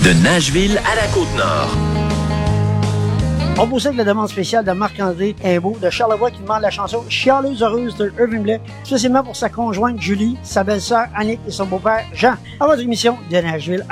De Nashville à la Côte-Nord. On possède la demande spéciale de Marc-André Imbeau de Charlevoix qui demande la chanson Chialeuse heureuse de Irving Blais, spécialement pour sa conjointe Julie, sa belle-sœur Annick et son beau-père Jean. À votre émission de Nashville